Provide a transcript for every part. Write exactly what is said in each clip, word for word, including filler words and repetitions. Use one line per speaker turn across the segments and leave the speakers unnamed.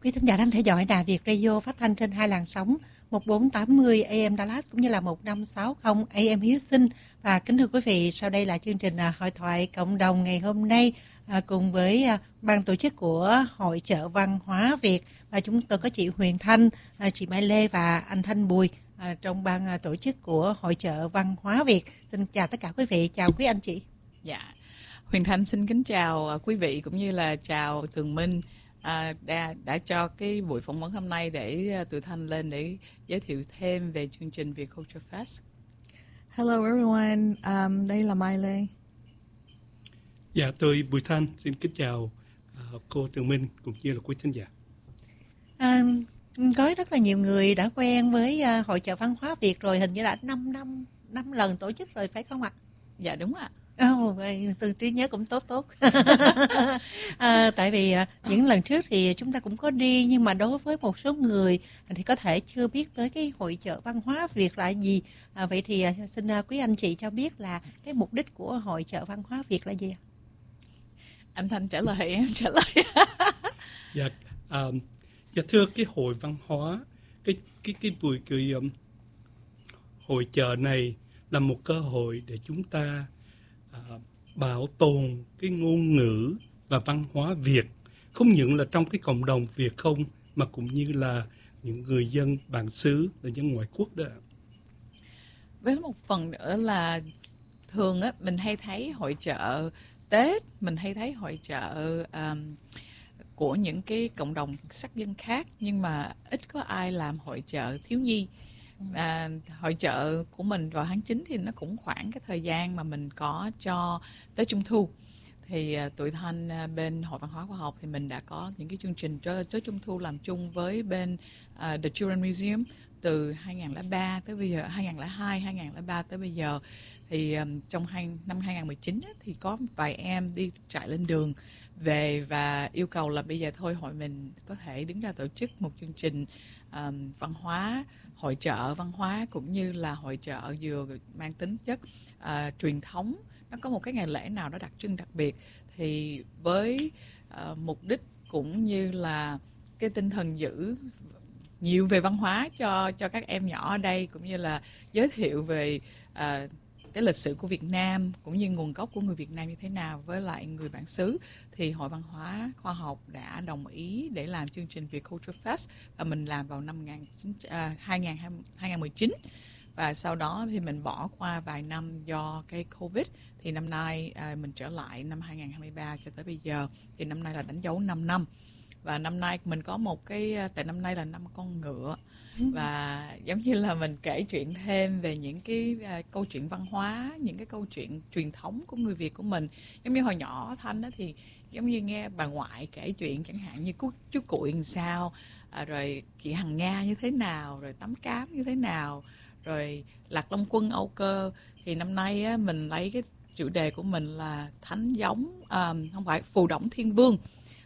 Quý thính giả đang theo dõi Đài Việt Radio phát thanh trên hai làn sóng một bốn tám mươi A M Dallas cũng như là một năm sáu không A M Houston. Và kính thưa quý vị, sau đây là chương trình Hội thoại cộng đồng ngày hôm nay cùng với ban tổ chức của Hội chợ văn hóa Việt. Và chúng tôi có chị Huyền Thanh, chị Mai Lê và anh Thanh Bùi trong ban tổ chức của Hội chợ văn hóa Việt. Xin chào tất cả quý vị, chào quý anh chị.
Dạ, Huyền Thanh xin kính chào quý vị cũng như là chào Tường Minh. À, đã, đã cho cái buổi phỏng vấn hôm nay để uh, tụi Thanh lên để giới thiệu thêm về chương trình Việt Culture Fest.
Hello everyone, um, đây là Mai Lê.
Dạ, tôi Bùi Thanh xin kính chào uh, cô Tường Minh cũng như là quý thính giả.
À, có rất là nhiều người đã quen với uh, Hội chợ văn hóa Việt rồi, hình như là năm năm năm lần tổ chức rồi phải không ạ?
Dạ đúng ạ.
Oh, từ trí nhớ cũng tốt tốt. à, tại vì à, những lần trước thì chúng ta cũng có đi, nhưng mà đối với một số người thì có thể chưa biết tới cái Hội chợ văn hóa Việt là gì. À, vậy thì à, xin à, quý anh chị cho biết là cái mục đích của Hội chợ văn hóa Việt là gì?
Anh Thanh trả lời, em trả lời.
Dạ, um, dạ thưa cái hội văn hóa, cái cái cái buổi cái um, hội chợ này là một cơ hội để chúng ta À, bảo tồn cái ngôn ngữ và văn hóa Việt, không những là trong cái cộng đồng Việt không, mà cũng như là những người dân bản xứ và dân ngoại quốc đó.
Với một phần nữa là thường á, mình hay thấy hội chợ Tết, mình hay thấy hội chợ um, của những cái cộng đồng sắc dân khác, nhưng mà ít có ai làm hội chợ thiếu nhi. À, hội chợ của mình vào tháng chín thì nó cũng khoảng cái thời gian mà mình có cho tới Trung thu. Thì uh, tụi Thanh uh, bên Hội Văn hóa Khoa học thì mình đã có những cái chương trình tới, tới Trung thu làm chung với bên uh, The Children Museum từ hai không không ba tới bây giờ, hai không không hai, hai không không ba tới bây giờ. Thì um, trong hai, năm hai không một chín á, thì có vài em đi trại lên đường về và yêu cầu là bây giờ thôi hội mình có thể đứng ra tổ chức một chương trình um, văn hóa, hội chợ văn hóa cũng như là hội chợ vừa mang tính chất uh, truyền thống. Nó có một cái ngày lễ nào đó đặc trưng đặc biệt, thì với uh, mục đích cũng như là cái tinh thần giữ nhiều về văn hóa cho cho các em nhỏ ở đây, cũng như là giới thiệu về uh, cái lịch sử của Việt Nam cũng như nguồn gốc của người Việt Nam như thế nào với lại người bản xứ, thì Hội Văn hóa Khoa học đã đồng ý để làm chương trình Việt Culture Fest, và mình làm vào năm hai không một chín. Và sau đó thì mình bỏ qua vài năm do cái Covid, thì năm nay à, mình trở lại năm hai không hai ba cho tới bây giờ, thì năm nay là đánh dấu năm năm. Và năm nay mình có một cái, tại năm nay là năm con ngựa, và giống như là mình kể chuyện thêm về những cái uh, câu chuyện văn hóa, những cái câu chuyện truyền thống của người Việt của mình. Giống như hồi nhỏ Thanh đó thì giống như nghe bà ngoại kể chuyện, chẳng hạn như chú, chú Cuội làm sao, à, rồi chị Hằng Nga như thế nào, rồi Tấm Cám như thế nào, rồi Lạc Long Quân, Âu Cơ. Thì năm nay á, mình lấy cái chủ đề của mình là Thánh Giống, um, không phải Phù Đổng Thiên Vương,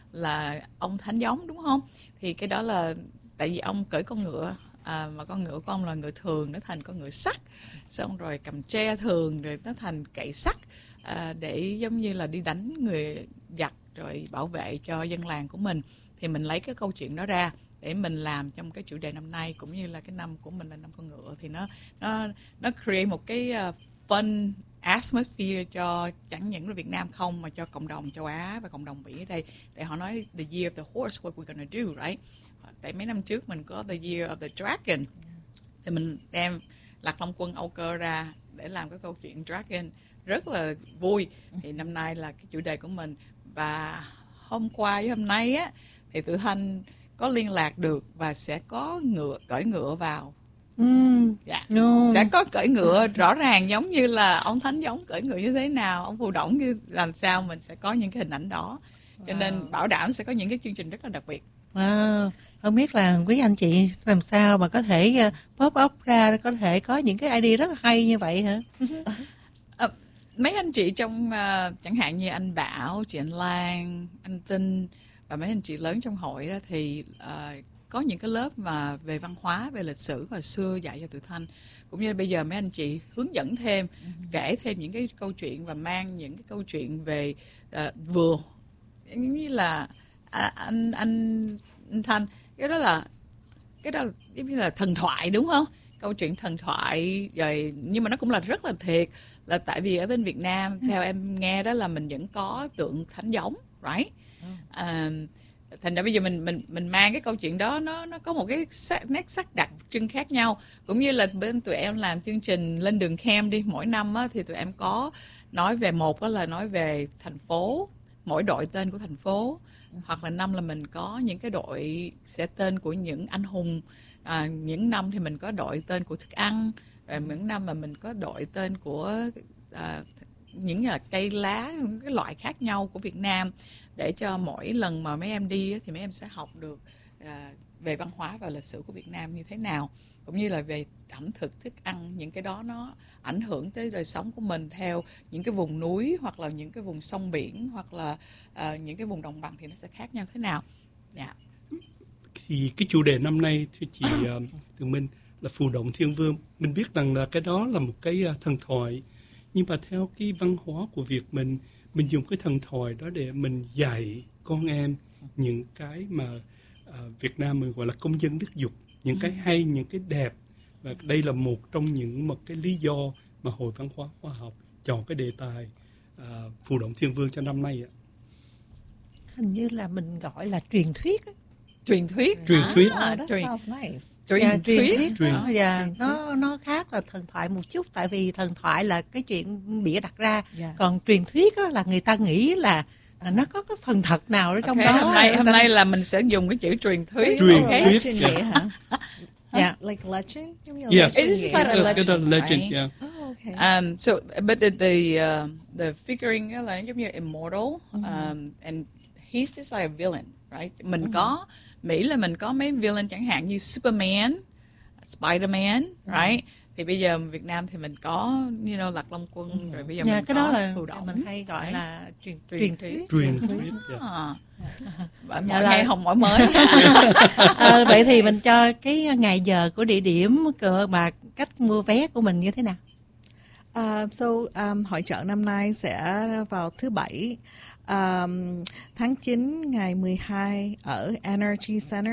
là ông Thánh Giống, đúng không? Thì cái đó là tại vì ông cưỡi con ngựa, à, mà con ngựa của ông là ngựa thường, nó thành con ngựa sắt, xong rồi cầm tre thường, rồi nó thành cậy sắt, à, để giống như là đi đánh người giặc rồi bảo vệ cho dân làng của mình. Thì mình lấy cái câu chuyện đó ra để mình làm trong cái chủ đề năm nay, cũng như là cái năm của mình là năm con ngựa, thì nó nó nó create một cái uh, fun atmosphere cho chẳng những là Việt Nam không, mà cho cộng đồng châu Á và cộng đồng Mỹ ở đây. Tại họ nói the year of the horse, what we're gonna do, right? Tại mấy năm trước mình có the year of the dragon, thì mình đem Lạc Long Quân, Âu Cơ ra để làm cái câu chuyện dragon rất là vui. Thì năm nay là cái chủ đề của mình. Và hôm qua với hôm nay á, thì tụi Thanh có liên lạc được và sẽ có ngựa, cởi ngựa vào.
Mm.
Dạ.
No.
Sẽ có cởi ngựa rõ ràng, giống như là ông Thánh Giống cởi ngựa như thế nào, ông Phù Đổng như làm sao, mình sẽ có những cái hình ảnh đó. Cho wow. nên bảo đảm sẽ có những cái chương trình rất là đặc biệt.
Wow. Không biết là quý anh chị làm sao mà có thể pop up ra, có thể có những cái idea rất là hay như vậy hả?
à, mấy anh chị trong uh, chẳng hạn như anh Bảo, chị Anh Lan, anh Tinh và mấy anh chị lớn trong hội đó, thì uh, có những cái lớp mà về văn hóa, về lịch sử hồi xưa dạy cho tụi Thanh, cũng như bây giờ mấy anh chị hướng dẫn thêm, kể thêm những cái câu chuyện và mang những cái câu chuyện về uh, vừa giống như là à, anh anh Thanh, cái đó là cái đó là, giống như là thần thoại đúng không? Câu chuyện thần thoại rồi, nhưng mà nó cũng là rất là thiệt, là tại vì ở bên Việt Nam theo em nghe đó là mình vẫn có tượng thánh giống, right? À, thành ra bây giờ mình mình mình mang cái câu chuyện đó, nó nó có một cái sắc, nét sắc đặc trưng khác nhau. Cũng như là bên tụi em làm chương trình Lên Đường Camp đi, mỗi năm á, thì tụi em có nói về, một đó là nói về thành phố, mỗi đội tên của thành phố, hoặc là năm là mình có những cái đội sẽ tên của những anh hùng, à, những năm thì mình có đội tên của thức ăn, rồi những năm mà mình có đội tên của à, những là cây lá, những cái loại khác nhau của Việt Nam, để cho mỗi lần mà mấy em đi thì mấy em sẽ học được à, về văn hóa và lịch sử của Việt Nam như thế nào, cũng như là về ẩm thực, thức ăn, những cái đó nó ảnh hưởng tới đời sống của mình theo những cái vùng núi, hoặc là những cái vùng sông biển, hoặc là à, những cái vùng đồng bằng thì nó sẽ khác nhau thế nào. Dạ.
Thì cái chủ đề năm nay thưa chị uh, Tường Minh là Phù Động Thiên Vương. Mình biết rằng là cái đó là một cái uh, thần thoại, nhưng mà theo cái văn hóa của Việt mình, mình dùng cái thần thoại đó để mình dạy con em những cái mà uh, Việt Nam mình gọi là công dân đức dục, những cái hay, những cái đẹp. Và đây là một trong những một cái lý do mà Hội Văn hóa Khoa học chọn cái đề tài uh, Phù Động Thiên Vương cho năm nay ạ.
Hình như là mình gọi là truyền thuyết á.
Truyền thuyết.
Truyền thuyết.
Oh, that
truyền,
sounds nice.
truyền
Dạ, truyền
thuyết.
thuyết.
Truyền.
Đó, dạ,
Truyền
nó nó khác là thần thoại một chút, tại vì thần thoại là cái chuyện bịa đặt ra,
Dạ.
còn truyền thuyết á, là người ta nghĩ là, là nó có cái phần thật nào ở trong
Okay,
đó.
hôm nay
người
hôm
ta-
nay là mình sẽ dùng cái chữ truyền thuyết.
Truyền
Oh,
thuyết.
legend vậy hả?
Dạ.
Like legend? Giống như
Yes,
legend
It's
vậy
like
hả?
a
cái đó là
legend,
legend,
right?
yeah.
Oh, okay.
Um, so, but the the, uh, the figuring á là giống như immortal, um, and he's just like a villain, right? Mình có Mỹ là mình có mấy villain chẳng hạn như Superman, Spider-Man, right? Thì bây giờ Việt Nam thì mình có, you know, Lạc Long Quân, rồi bây giờ
Dạ,
mình
cái
có
đó là
Phù Động.
mình hay gọi
Đấy.
là truyền
Truyền
truyền
thuyết.
thuyết.
Truyền thuyết. yeah.
À. Mỗi
Dạ là-
ngày học mỗi mới.
À, vậy thì mình cho cái ngày giờ của địa điểm cờ mà cách mua vé của mình như thế nào?
Uh, so um, hội chợ năm nay sẽ vào thứ bảy, um, tháng chín ngày mười hai ở Energy Center,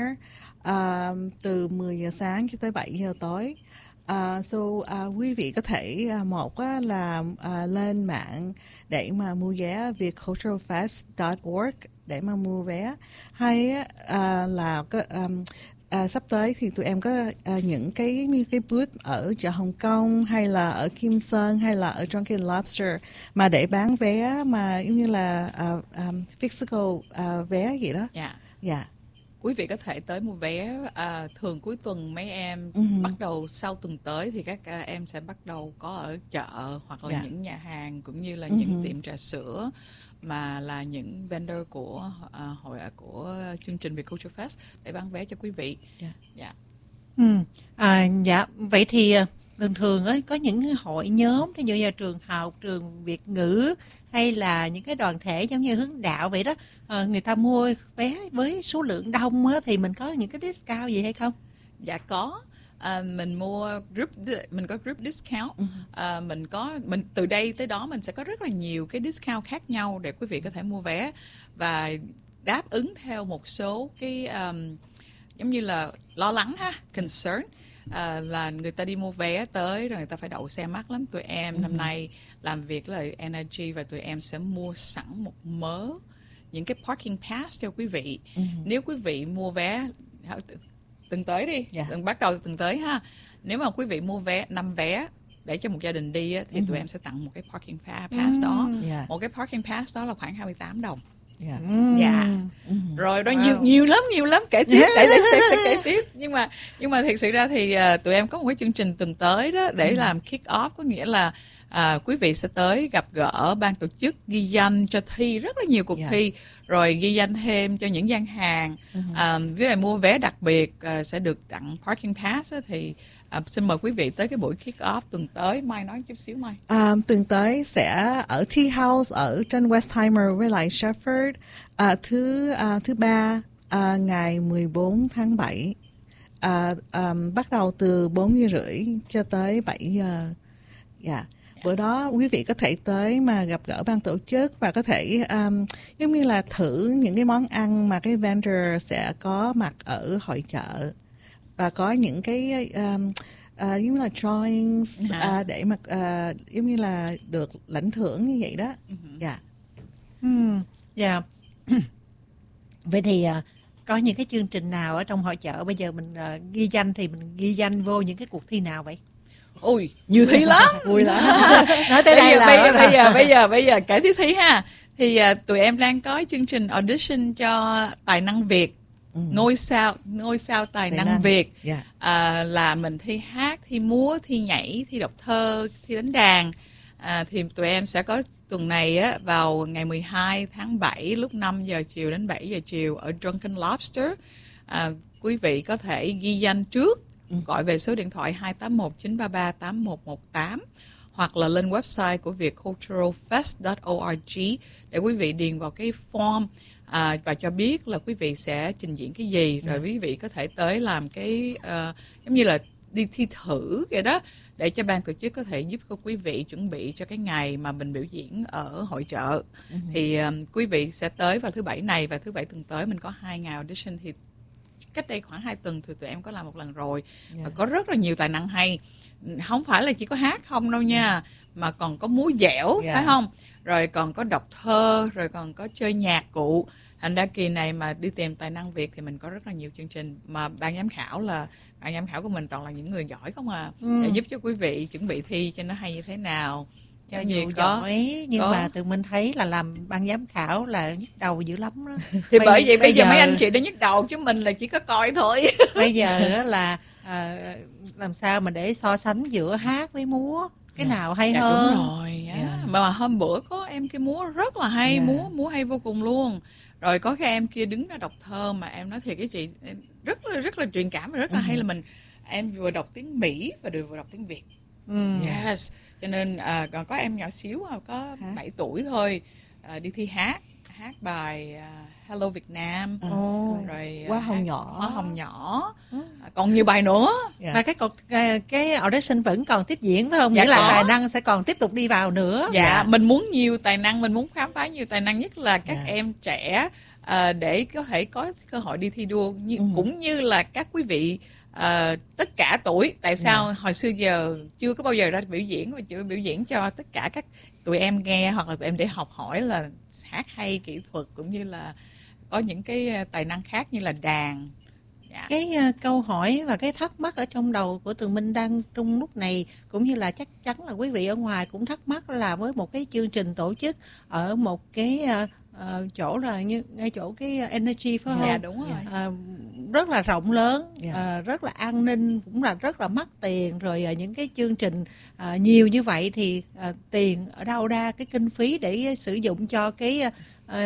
um, từ mười giờ sáng cho tới bảy giờ tối. Uh, so uh, quý vị có thể uh, một uh, là uh, lên mạng để mà mua vé vietculturalfest dot org để mà mua vé. Hay uh, là cái, um, À, sắp tới thì tụi em có à, những cái như cái booth ở chợ Hồng Kông, hay là ở Kim Sơn, hay là ở Drunken Lobster mà để bán vé mà giống như là uh, um, physical uh, vé vậy đó.
Dạ.
Dạ.
Quý vị có thể tới mua vé, à, thường cuối tuần mấy em
Uh-huh.
bắt đầu sau tuần tới thì các à, em sẽ bắt đầu có ở chợ, hoặc là
Dạ.
những nhà hàng, cũng như là
Uh-huh.
những tiệm trà sữa mà là những vendor của à, hội của chương trình Vietculture Fest để bán vé cho quý vị.
Dạ.
Dạ.
Ừ. À, dạ, vậy thì à, thường thường ấy, có những cái hội nhóm, ví dụ như là trường học, trường Việt ngữ, hay là những cái đoàn thể giống như Hướng Đạo vậy đó, à, người ta mua vé với số lượng đông á, thì mình có những cái discount gì hay không?
Dạ có. À, mình mua group, mình có group discount. À, mình có mình từ đây tới đó mình sẽ có rất là nhiều cái discount khác nhau để quý vị có thể mua vé và đáp ứng theo một số cái um, giống như là lo lắng ha, concern. À, là người ta đi mua vé tới rồi người ta phải đậu xe mắc lắm. Tụi em uh-huh. năm nay làm việc là Energy và tụi em sẽ mua sẵn một mớ những cái parking pass cho quý vị. Uh-huh. Nếu quý vị mua vé từng tới đi,
Yeah.
từng bắt đầu từ từng tới ha. Nếu mà quý vị mua vé năm vé để cho một gia đình đi á, thì uh-huh. tụi em sẽ tặng một cái parking pass uh-huh. đó.
Yeah.
Một cái parking pass đó là khoảng hai mươi tám đồng.
Yeah.
Dạ.
Uh-huh.
Rồi đó,
Wow.
nhiều nhiều lắm, nhiều lắm, kể tiếp, kể tiếp, kể tiếp, kể tiếp. Nhưng mà nhưng mà thực sự ra thì uh, tụi em có một cái chương trình tuần tới đó để uh-huh. làm kick off, có nghĩa là À, quý vị sẽ tới gặp gỡ ban tổ chức, ghi danh cho thi rất là nhiều cuộc
Yeah.
thi, rồi ghi danh thêm cho những gian hàng. Uh-huh. À, với lại mua vé đặc biệt à, sẽ được tặng parking pass á, thì à, xin mời quý vị tới cái buổi kick off tuần tới. Mai nói chút xíu Mai.
À, tuần tới sẽ ở Tea House ở trên Westheimer với lại Shepherd, à, thứ à, thứ ba à, ngày mười bốn tháng bảy, à, à, bắt đầu từ bốn giờ rưỡi cho tới bảy giờ. Dạ. Bữa đó quý vị có thể tới mà gặp gỡ ban tổ chức và có thể um, giống như là thử những cái món ăn mà cái vendor sẽ có mặt ở hội chợ, và có những cái um, uh, giống như là drawings uh, để mà uh, giống như là được lãnh thưởng như vậy đó. Dạ.
Ừm, dạ. Vậy thì à, có những cái chương trình nào ở trong hội chợ bây giờ mình à, ghi danh thì mình ghi danh vô những cái cuộc thi nào vậy?
Ôi, nhiều thi lắm.
Vui lắm.
Nói tới
bây
đây
giờ,
là
bây giờ
là-
bây giờ bây giờ bây giờ kể tiếp thi ha. Thì uh, tụi em đang có chương trình audition cho tài năng Việt,
Ừ.
ngôi sao ngôi sao tài,
Tài
năng,
năng.
Việt.
Dạ.
À, là mình thi hát, thi múa, thi nhảy, thi đọc thơ, thi đánh đàn. À, thì tụi em sẽ có tuần này á, vào ngày mười hai tháng bảy lúc năm giờ chiều đến bảy giờ chiều ở Drunken Lobster. À, quý vị có thể ghi danh trước, gọi về số điện thoại hai tám một chín ba ba tám một một tám hoặc là lên website của vietculturalfest chấm org để quý vị điền vào cái form à, và cho biết là quý vị sẽ trình diễn cái gì, rồi quý vị có thể tới làm cái uh, giống như là đi thi thử vậy đó, để cho ban tổ chức có thể giúp cho quý vị chuẩn bị cho cái ngày mà mình biểu diễn ở hội chợ. Uh-huh. Thì um, quý vị sẽ tới vào thứ bảy này, và thứ bảy tuần tới mình có hai ngày audition. Thì cách đây khoảng hai tuần thì tụi em có làm một lần rồi. Yeah. Và có rất là nhiều tài năng hay, không phải là chỉ có hát không đâu nha, yeah. mà còn có múa dẻo, yeah. phải không, rồi còn có đọc thơ, rồi còn có chơi nhạc cụ. Thành ra kỳ này mà đi tìm tài năng Việt thì mình có rất là nhiều chương trình, mà ban giám khảo là ban giám khảo của mình toàn là những người giỏi không à, ừ. để giúp cho quý vị chuẩn bị thi cho nó hay như thế nào.
Cho dù có, giỏi nhưng có. Mà tụi mình thấy là làm ban giám khảo là nhức đầu dữ lắm đó.
Thì bây, bởi vậy bây giờ, giờ mấy anh chị đã nhức đầu, chứ mình là chỉ có coi thôi.
Bây giờ là à, làm sao mà để so sánh giữa hát với múa, cái yeah. nào hay
dạ,
hơn.
Đúng rồi. Yeah. Mà, mà hôm bữa có em kia múa rất là hay, yeah. múa múa hay vô cùng luôn. Rồi có cái em kia đứng ra đọc thơ mà em nói thiệt cái chị rất là rất là truyền cảm và rất là ừ. hay, là mình em vừa đọc tiếng Mỹ và vừa đọc tiếng Việt. Ừ. Yes. Cho nên à, còn có em nhỏ xíu có hả? bảy tuổi thôi, à, đi thi hát hát bài uh, Hello Việt Nam,
oh.
rồi
Hoa hồng nhỏ,
Hoa hồng nhỏ, ừ. à, còn nhiều bài nữa.
Yeah. Và cái cái, cái audition vẫn còn tiếp diễn phải không? Dạ, nghĩa là tài năng sẽ còn tiếp tục đi vào nữa.
Dạ, yeah. mình muốn nhiều tài năng, mình muốn khám phá nhiều tài năng, nhất là các yeah. em trẻ, à, để có thể có cơ hội đi thi đua, như, ừ. cũng như là các quý vị. Uh, tất cả tuổi. Tại sao yeah. hồi xưa giờ chưa có bao giờ ra biểu diễn, và chưa biểu diễn cho tất cả các tụi em nghe, hoặc là tụi em để học hỏi là hát hay, kỹ thuật, cũng như là có những cái tài năng khác như là đàn. Yeah.
Cái uh, câu hỏi và cái thắc mắc ở trong đầu của tụi mình đang trong lúc này, cũng như là chắc chắn là quý vị ở ngoài cũng thắc mắc, là với một cái chương trình tổ chức ở một cái uh, uh, chỗ là như ngay chỗ cái Energy phải không?
Dạ đúng rồi.
Uh, rất là rộng lớn,
yeah.
uh, rất là an ninh, cũng là rất là mắc tiền, rồi uh, những cái chương trình uh, nhiều như vậy thì uh, tiền ở đâu ra, cái kinh phí để sử dụng cho cái uh,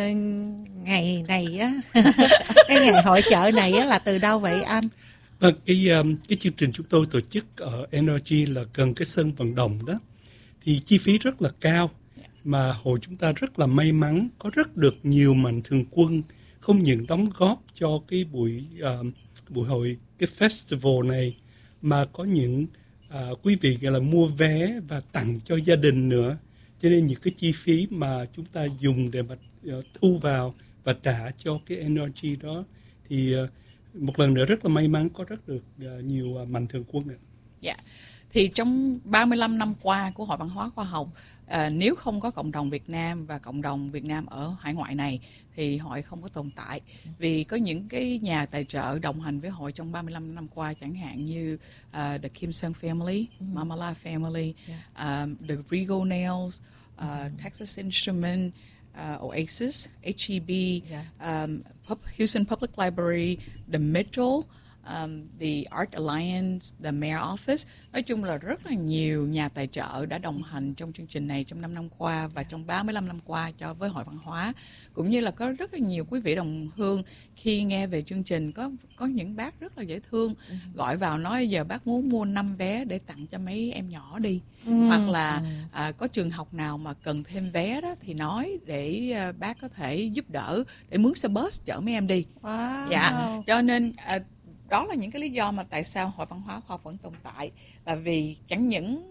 ngày này á, cái ngày hội chợ này á, là từ đâu vậy anh?
Vâng, cái um, cái chương trình chúng tôi tổ chức ở Energy là gần cái sân vận động đó, thì chi phí rất là cao, mà hội chúng ta rất là may mắn có rất được nhiều mạnh thường quân không những đóng góp cho cái buổi uh, buổi hội, cái festival này, mà có những uh, quý vị gọi là mua vé và tặng cho gia đình nữa. Cho nên những cái chi phí mà chúng ta dùng để mà uh, thu vào và trả cho cái Energy đó, thì uh, một lần nữa rất là may mắn có rất được uh, nhiều uh, mạnh thường quân ạ.
Dạ. Thì trong ba mươi lăm năm qua của Hội Văn hóa Khoa học, à, nếu không có cộng đồng Việt Nam và cộng đồng Việt Nam ở hải ngoại này thì hội không có tồn tại. Vì có những cái nhà tài trợ đồng hành với hội trong ba mươi lăm năm qua, chẳng hạn như uh, The Kim Sung Family, mm. Mama La Family, yeah. um, The Regal Nails, uh, mm. Texas Instrument, uh, Oasis, H E B, yeah. um, Houston Public Library, The Mitchell, Um, the Art Alliance, the Mayor Office. Nói chung là rất là nhiều nhà tài trợ đã đồng hành trong chương trình này trong năm năm qua và trong ba mươi lăm năm qua cho với Hội Văn hóa. Cũng như là có rất là nhiều quý vị đồng hương khi nghe về chương trình, có có những bác rất là dễ thương, ừ. gọi vào nói giờ bác muốn mua năm vé để tặng cho mấy em nhỏ đi, ừ. hoặc là ừ. à, có trường học nào mà cần thêm vé đó thì nói để à, bác có thể giúp đỡ để mướn xe bus chở mấy em đi.
Wow.
Dạ, cho nên à, đó là những cái lý do mà tại sao Hội Văn hóa Khoa học vẫn tồn tại, là vì chẳng những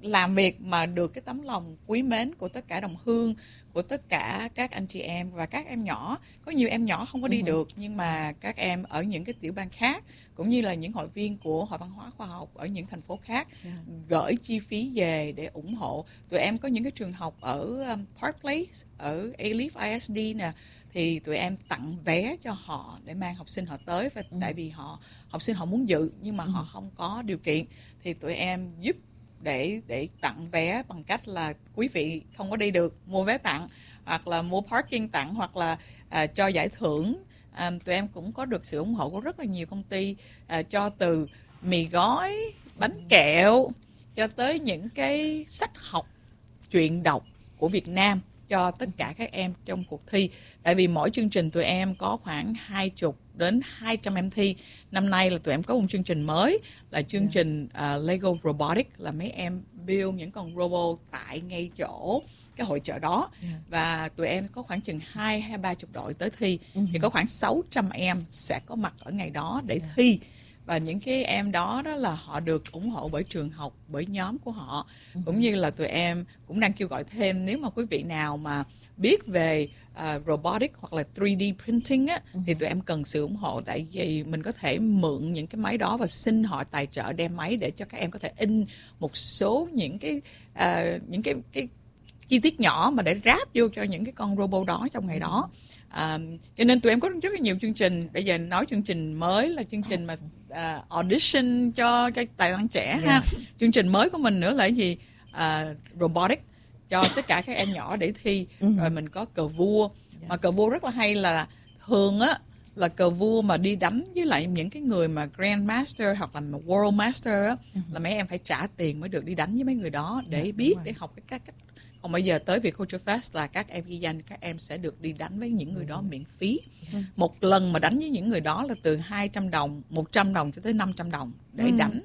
làm việc mà được cái tấm lòng quý mến của tất cả đồng hương, của tất cả các anh chị em và các em nhỏ. Có nhiều em nhỏ không có đi được, nhưng mà các em ở những cái tiểu bang khác, cũng như là những hội viên của Hội Văn hóa Khoa học ở những thành phố khác, yeah. gửi chi phí về để ủng hộ. Tụi em có những cái trường học ở um, Park Place, ở A-Leaf I S D nè, thì tụi em tặng vé cho họ để mang học sinh họ tới. Và ừ. tại vì họ học sinh họ muốn dự nhưng mà ừ. họ không có điều kiện, thì tụi em giúp để để tặng vé bằng cách là quý vị không có đi được, mua vé tặng, hoặc là mua parking tặng, hoặc là à, cho giải thưởng. À, tụi em cũng có được sự ủng hộ của rất là nhiều công ty, à, cho từ mì gói, bánh kẹo cho tới những cái sách học truyện đọc của Việt Nam cho tất cả các em trong cuộc thi. Tại vì mỗi chương trình tụi em có khoảng hai mươi đến hai trăm em thi. Năm nay là tụi em có một chương trình mới là chương yeah. trình uh, Lego Robotics, là mấy em build những con robot tại ngay chỗ cái hội chợ đó. Yeah. Và tụi em có khoảng chừng hai hay ba chục đội tới thi. Uh-huh. Thì có khoảng sáu trăm em sẽ có mặt ở ngày đó để yeah. thi. Và những cái em đó đó là họ được ủng hộ bởi trường học, bởi nhóm của họ. Uh-huh. Cũng như là tụi em cũng đang kêu gọi thêm, nếu mà quý vị nào mà biết về uh, robotics hoặc là ba D printing á, uh-huh. thì tụi em cần sự ủng hộ. Tại vì mình có thể mượn những cái máy đó và xin họ tài trợ đem máy để cho các em có thể in một số những cái uh, những cái cái chi tiết nhỏ mà để ráp vô cho những cái con robot đó trong ngày đó. À, cho nên tụi em có rất là nhiều chương trình. Bây giờ nói chương trình mới là chương trình mà uh, audition cho cái tài năng trẻ yeah. ha. Chương trình mới của mình nữa là cái gì? Uh, robotics cho tất cả các em nhỏ để thi. Uh-huh. Rồi mình có cờ vua. Yeah. Mà cờ vua rất là hay là thường á là cờ vua mà đi đánh với lại những cái người mà Grandmaster hoặc là World Master á, uh-huh. là mấy em phải trả tiền mới được đi đánh với mấy người đó để yeah, biết, để học cái cách. Còn bây giờ tới Việt Culture Fest là các em ghi danh, các em sẽ được đi đánh với những người đó miễn phí. Một lần mà đánh với những người đó là từ hai trăm đồng, một trăm đồng cho tới năm trăm đồng để đánh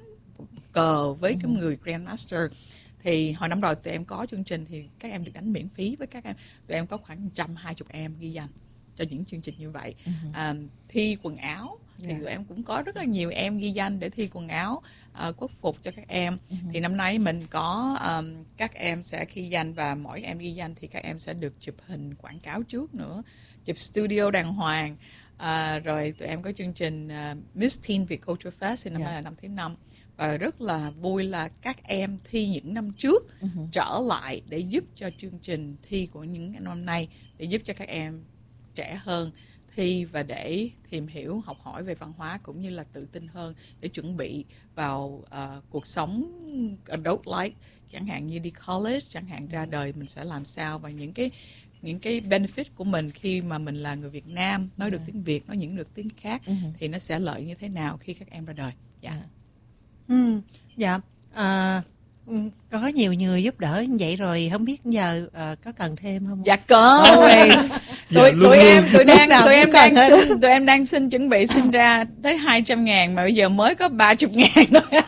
cờ với cái người Grandmaster. Thì hồi năm rồi tụi em có chương trình thì các em được đánh miễn phí với các em. Tụi em có khoảng một trăm hai mươi em ghi danh cho những chương trình như vậy. À, thi quần áo thì yeah. tụi em cũng có rất là nhiều em ghi danh để thi quần áo uh, quốc phục cho các em. Uh-huh. Thì năm nay mình có um, các em sẽ ghi danh, và mỗi em ghi danh thì các em sẽ được chụp hình quảng cáo trước nữa, chụp studio đàng hoàng. Uh, rồi tụi em có chương trình uh, Miss Teen Việt Culture Fest thì năm nay yeah. là năm thứ năm. Và rất là vui là các em thi những năm trước uh-huh. trở lại để giúp cho chương trình thi của những năm nay, để giúp cho các em trẻ hơn thi và để tìm hiểu, học hỏi về văn hóa, cũng như là tự tin hơn để chuẩn bị vào uh, cuộc sống adult life, chẳng hạn như đi college, chẳng hạn ra đời mình sẽ làm sao, và những cái những cái benefit của mình khi mà mình là người Việt Nam, nói được yeah. tiếng Việt, nói những được tiếng khác uh-huh. thì nó sẽ lợi như thế nào khi các em ra đời. Dạ.
Yeah. Ừ, dạ. À, có nhiều người giúp đỡ như vậy rồi, không biết giờ uh, có cần thêm không?
Dạ có. tụi tụi em tụi đang tụi em đang xin tụi em đang xin chuẩn bị xin ra tới hai trăm ngàn mà bây giờ mới có ba mươi ngàn thôi.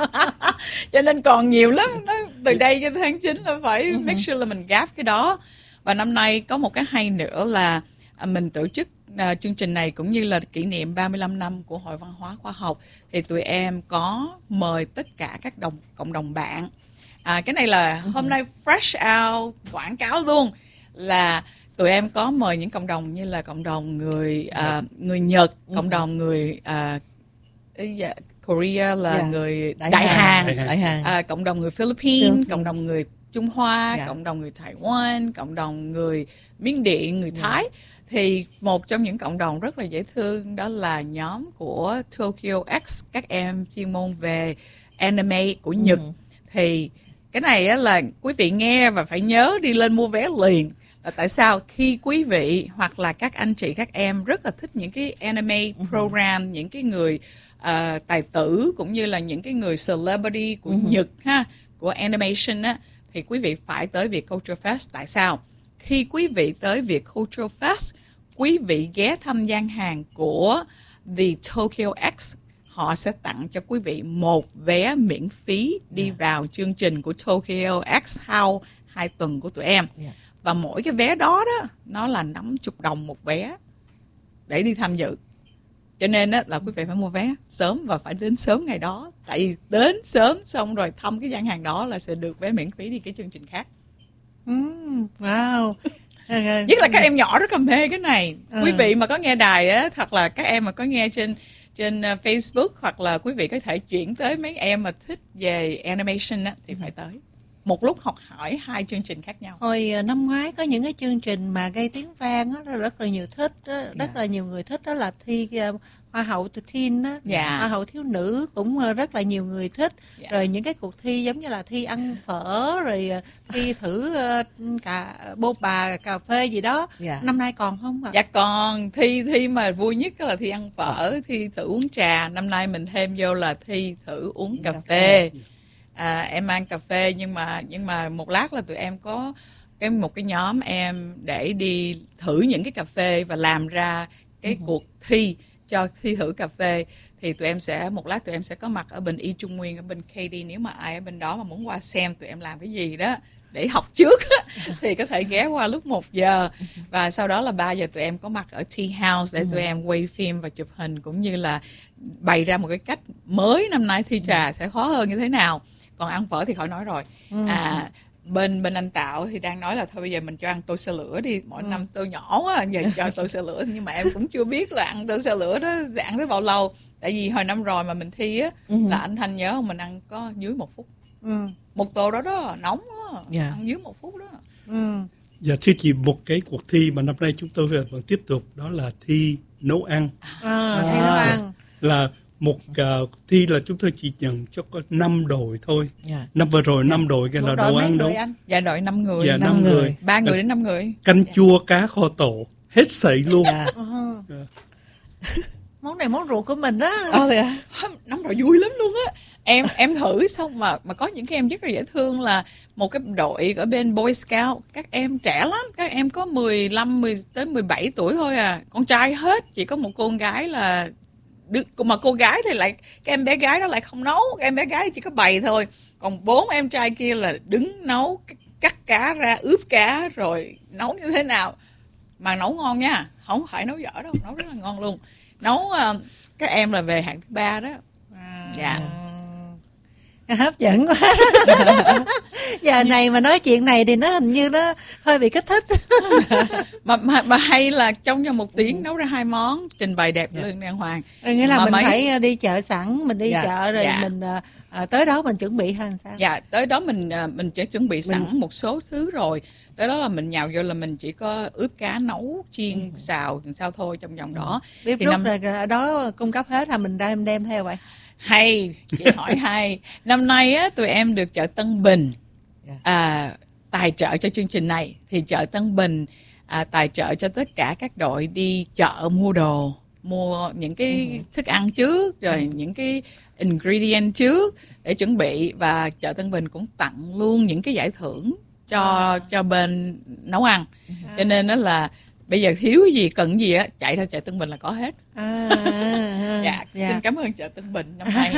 Cho nên còn nhiều lắm. Đó, từ đây cho tháng chín là phải uh-huh. make sure là mình gáp cái đó. Và năm nay có một cái hay nữa là mình tổ chức uh, chương trình này cũng như là kỷ niệm ba mươi lăm năm của Hội Văn hóa Khoa học, thì tụi em có mời tất cả các đồng cộng đồng bạn. À, cái này là hôm nay fresh out quảng cáo luôn, là tụi em có mời những cộng đồng như là cộng đồng người uh, người Nhật, cộng đồng người uh, Korea là yeah. người Đại, Đại Hàn, Hàn. Đại Hàn. À, cộng đồng người Philippines, Philippines, cộng đồng người Trung Hoa, yeah. cộng đồng người Taiwan, cộng đồng người Miến Điện, người Thái. Yeah. Thì một trong những cộng đồng rất là dễ thương đó là nhóm của Tokyo X, các em chuyên môn về anime của Nhật. Ừ. Thì cái này á là quý vị nghe và phải nhớ đi lên mua vé liền. Là tại sao? Khi quý vị hoặc là các anh chị, các em rất là thích những cái anime program, uh-huh. những cái người uh, tài tử cũng như là những cái người celebrity của uh-huh. Nhật ha, của animation á, thì quý vị phải tới Việt Culture Fest. Tại sao? Khi quý vị tới Việt Culture Fest, quý vị ghé thăm gian hàng của The Tokyo X, họ sẽ tặng cho quý vị một vé miễn phí đi yeah. vào chương trình của Tokyo X House hai tuần của tụi em. Yeah. Và mỗi cái vé đó đó, nó là năm mươi đồng một vé để đi tham dự. Cho nên á, là quý vị phải mua vé sớm và phải đến sớm ngày đó. Tại vì đến sớm xong rồi thăm cái gian hàng đó là sẽ được vé miễn phí đi cái chương trình khác.
Mm, wow.
Nhất là các em nhỏ rất là mê cái này.
Ừ.
Quý vị mà có nghe đài á, hoặc là các em mà có nghe trên trên Facebook, hoặc là quý vị có thể chuyển tới mấy em mà thích về animation á, thì phải tới. Một lúc học hỏi hai chương trình khác nhau.
Hồi năm ngoái có những cái chương trình mà gây tiếng vang á, rất là nhiều thích đó, rất
Yeah.
là nhiều người thích, đó là thi uh, Hoa hậu teen á,
Yeah.
Hoa hậu thiếu nữ cũng uh, rất là nhiều người thích.
Yeah.
Rồi những cái cuộc thi giống như là thi ăn phở, rồi uh, thi thử uh, cả bô bà cà phê gì đó.
Yeah.
Năm nay còn không ạ?
Dạ còn thi thi mà vui nhất là thi ăn phở, thi thử uống trà. Năm nay mình thêm vô là thi thử uống cà phê. À, em ăn cà phê nhưng mà nhưng mà một lát là tụi em có cái một cái nhóm em để đi thử những cái cà phê và làm ra cái uh-huh. cuộc thi cho thi thử cà phê. Thì tụi em sẽ một lát tụi em sẽ có mặt ở bên Y Trung Nguyên, ở bên ca đê. Nếu mà ai ở bên đó mà muốn qua xem tụi em làm cái gì đó để học trước thì có thể ghé qua lúc một giờ, và sau đó là ba giờ tụi em có mặt ở Tea House để tụi em quay phim và chụp hình, cũng như là bày ra một cái cách mới năm nay thi trà sẽ khó hơn như thế nào. Còn ăn phở thì khỏi nói rồi. À, bên bên anh Tạo thì đang nói là thôi bây giờ mình cho ăn tô xe lửa đi, mỗi ừ. năm tô nhỏ quá giờ cho tô xe lửa, nhưng mà em cũng chưa biết là ăn tô xe lửa đó ăn tới bao lâu. Tại vì hồi năm rồi mà mình thi á ừ. là anh Thanh nhớ không, mình ăn có dưới một phút. Ừ. Một tô đó đó nóng đó, yeah. ăn dưới một phút đó.
Ừ. Dạ thưa chị, một cái cuộc thi mà năm nay chúng tôi vẫn tiếp tục đó là thi nấu ăn.
À, à, thi nấu ăn
là một uh, thi là chúng tôi chỉ nhận cho có năm đội thôi. Yeah. Năm vừa rồi năm đội cái là đồ ăn đâu.
Dạ đội năm người.
Dạ năm người.
Ba người đến năm người.
Canh chua cá kho tổ hết sảy luôn.
Yeah. Uh-huh. Yeah. Món này món ruột của mình á.
Oh, yeah. Năm rồi vui lắm luôn á. Em em thử xong mà mà có những cái em rất là dễ thương, là một cái đội ở bên Boy Scout, các em trẻ lắm, các em có mười lăm mười tới mười bảy tuổi thôi à, con trai hết, chỉ có một cô gái là được, mà cô gái thì lại cái em bé gái đó lại không nấu, cái em bé gái chỉ có bày thôi, còn bốn em trai kia là đứng nấu, cắt cá ra, ướp cá rồi nấu như thế nào mà nấu ngon nha, không phải nấu dở đâu, nấu rất là ngon luôn. Nấu uh, các em là về hạng thứ ba đó. À. Dạ.
Hấp dẫn quá. Giờ này mà nói chuyện này thì nó hình như nó hơi bị kích thích.
mà, mà mà hay là trong vòng một tiếng nấu ra hai món, trình bày đẹp yeah. lên đàng hoàng.
Rồi nghĩa là mà mình mấy... phải đi chợ sẵn, mình đi yeah. chợ rồi yeah. mình à, tới đó mình chuẩn bị hay sao?
Dạ, tới đó mình mình chỉ chuẩn bị sẵn mình... một số thứ rồi. Tới đó là mình nhào vô là mình chỉ có ướp cá, nấu, chiên, ừ. xào sao thôi trong vòng đó.
Bếp
thì
rút
năm...
rồi ở đó cung cấp hết, là mình đem đem theo vậy.
Hay, chị hỏi hay. Năm nay á, tụi em được chợ Tân Bình à, tài trợ cho chương trình này. Thì chợ Tân Bình à, tài trợ cho tất cả các đội đi chợ mua đồ, mua những cái ừ. thức ăn trước, rồi ừ. những cái ingredient trước để chuẩn bị. Và chợ Tân Bình cũng tặng luôn những cái giải thưởng cho, à. cho bên nấu ăn. À. Cho nên đó là bây giờ thiếu cái gì, cần cái gì á, chạy ra chợ Tân Bình là có hết. À, dạ, dạ, xin cảm ơn chợ Tân Bình năm nay.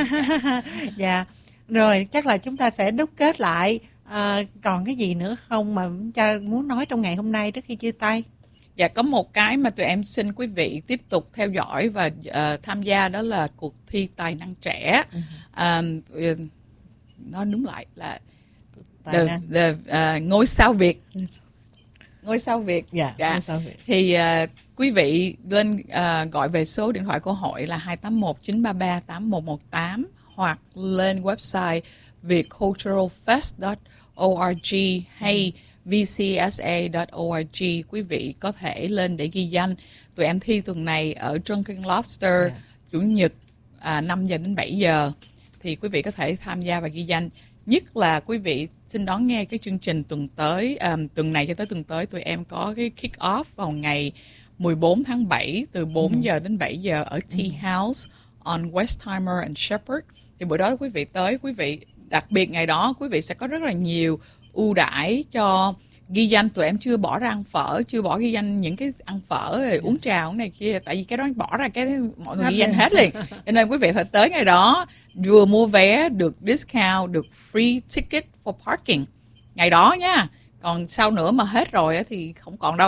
Dạ, rồi chắc là chúng ta sẽ đúc kết lại. À, còn cái gì nữa không mà cha muốn nói trong ngày hôm nay trước khi chia tay?
Dạ, có một cái mà tụi em xin quý vị tiếp tục theo dõi và uh, tham gia, đó là cuộc thi tài năng trẻ. Uh-huh. Uh, nói đúng lại là the, the, uh, ngôi sao Việt. Ngôi sao Việt.
Dạ,
dạ.
Ngôi sao Việt.
Thì uh, quý vị lên uh, gọi về số điện thoại của hội là hai tám một chín ba ba tám một một tám, hoặc lên website vietculturalfest chấm org hay v c s a chấm org. Quý vị có thể lên để ghi danh. Tụi em thi tuần này ở Drunken Lobster, yeah. Chủ nhật à, năm giờ đến bảy giờ. Thì quý vị có thể tham gia và ghi danh. Nhất là quý vị xin đón nghe cái chương trình tuần tới, um, tuần này cho tới tuần tới tụi em có cái kick off vào ngày mười bốn tháng bảy từ bốn giờ đến bảy giờ ở Tea House on Westheimer and Shepherd. Thì bữa đó quý vị tới, quý vị đặc biệt ngày đó quý vị sẽ có rất là nhiều ưu đãi cho ghi danh. Tụi em chưa bỏ ra ăn phở, chưa bỏ ghi danh những cái ăn phở rồi uống trà uống này kia, tại vì cái đó bỏ ra cái mọi người ghi danh hết liền. Cho nên quý vị phải tới ngày đó, vừa mua vé được discount, được free ticket for parking ngày đó nha. Còn sau nữa mà hết rồi thì không còn đâu.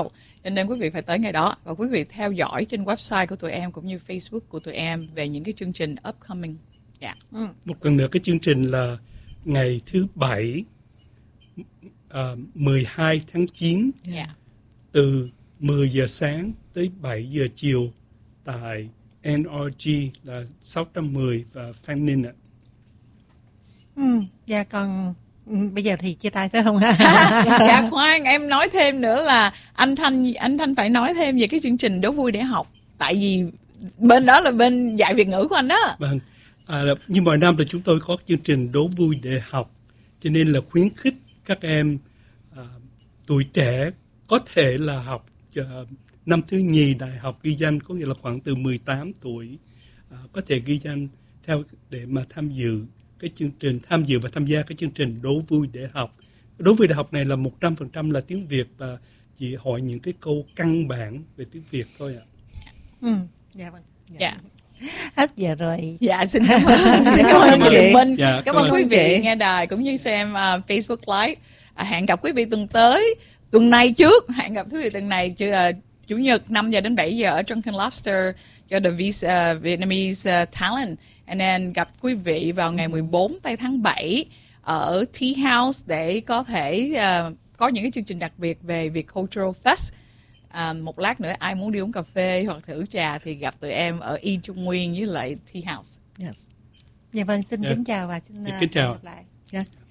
cho nên quý vị phải tới ngày đó. Và quý vị theo dõi trên website của tụi em cũng như Facebook của tụi em về những cái chương trình upcoming. Yeah.
Ừ.
Một lần nữa cái chương trình là ngày thứ Bảy uh, mười hai tháng chín
Yeah.
từ mười giờ sáng tới bảy giờ chiều tại en rờ giê là sáu trăm mười và Phan Ninh ạ.
Ừ. Dạ còn ừ, bây giờ thì chia tay phải không?
Dạ khoan, em nói thêm nữa là anh Thanh anh Thanh phải nói thêm về cái chương trình Đố Vui Để Học, tại vì bên đó là bên dạy Việt ngữ của anh đó.
Vâng, à, như mọi năm là chúng tôi có chương trình Đố Vui Để Học, cho nên là khuyến khích các em à, tuổi trẻ có thể là học uh, năm thứ nhì đại học ghi danh, có nghĩa là khoảng từ mười tám tuổi à, có thể ghi danh theo để mà tham dự cái chương trình, tham dự và tham gia cái chương trình Đố Vui Để Học. Đố Vui Để Học này là một trăm phần trăm là tiếng Việt và chỉ hỏi những cái câu căn bản về tiếng Việt thôi ạ.
Ừ. Dạ vâng.
Dạ.
Hết giờ rồi.
Dạ xin cảm ơn. Xin
cảm ơn chị.
Minh.
Dạ,
Cảm ơn
cảm
quý
ơn
vị
chị.
nghe đài cũng như xem uh, Facebook Live. À, hẹn gặp quý vị tuần tới, tuần này trước, hẹn gặp quý vị tuần này chứ uh, chủ nhật năm giờ đến bảy giờ ở Drunken Lobster cho The uh, Vietnamese uh, Talent. And then gặp quý vị vào ngày mười bốn tây tháng bảy ở Tea House để có thể uh, có những cái chương trình đặc biệt về Việt Cultural Fest. À, một lát nữa ai muốn đi uống cà phê hoặc thử trà thì gặp tụi em ở Y Trung Nguyên với lại Tea House.
Yes.
Dạ vâng, xin
Dạ.
kính chào và xin
Dạ,
uh,
kính chào.
gặp lại.
Yeah.